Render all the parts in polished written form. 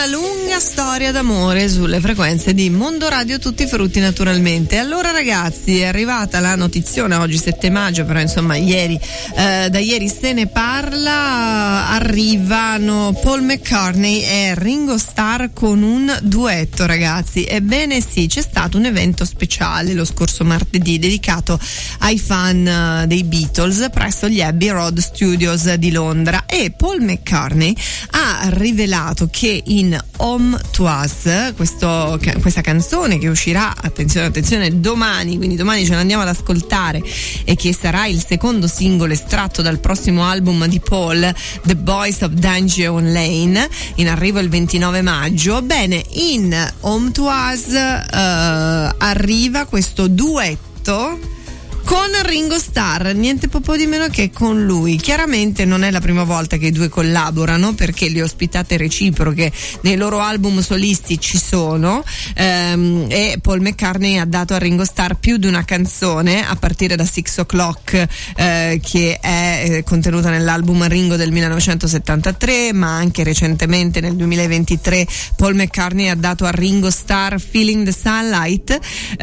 una lunga storia d'amore sulle frequenze di Mondo Radio Tutti Frutti, naturalmente. Allora ragazzi, è arrivata la notiziona oggi 7 maggio, però insomma ieri, da ieri se ne parla. Arrivano Paul McCartney e Ringo Starr con un duetto, ragazzi. Ebbene sì, c'è stato un evento speciale lo scorso martedì dedicato ai fan dei Beatles presso gli Abbey Road Studios di Londra, e Paul McCartney ha rivelato che in Home to Us, questa canzone che uscirà, attenzione, domani, quindi domani ce l'andiamo ad ascoltare, e che sarà il secondo singolo estratto dal prossimo album di Paul, The Boys of Dungeon Lane, in arrivo il 29 maggio. Bene, in Home to Us arriva questo duetto con Ringo Starr, niente po' di meno che con lui. Chiaramente non è la prima volta che i due collaborano, perché le ospitate reciproche nei loro album solisti ci sono, e Paul McCartney ha dato a Ringo Starr più di una canzone, a partire da 6 O'Clock, che è contenuta nell'album Ringo del 1973, ma anche recentemente nel 2023 Paul McCartney ha dato a Ringo Starr Feeling the Sunlight,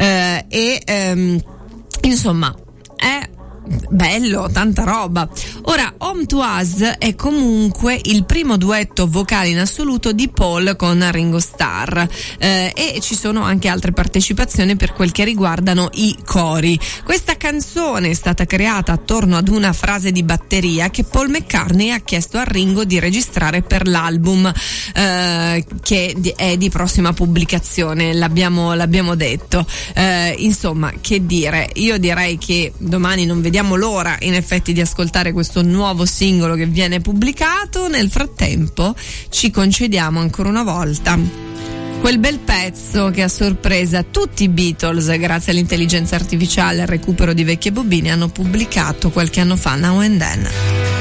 insomma, è bello, tanta roba. Ora, Home to Us è comunque il primo duetto vocale in assoluto di Paul con Ringo Starr, e ci sono anche altre partecipazioni per quel che riguardano i cori. Questa canzone è stata creata attorno ad una frase di batteria che Paul McCartney ha chiesto a Ringo di registrare per l'album che è di prossima pubblicazione, l'abbiamo detto. Insomma, che dire, io direi che domani non vediamo l'ora in effetti di ascoltare questo nuovo singolo che viene pubblicato. Nel frattempo ci concediamo ancora una volta quel bel pezzo che a sorpresa tutti i Beatles, grazie all'intelligenza artificiale e al recupero di vecchie bobine, hanno pubblicato qualche anno fa, Now and Then.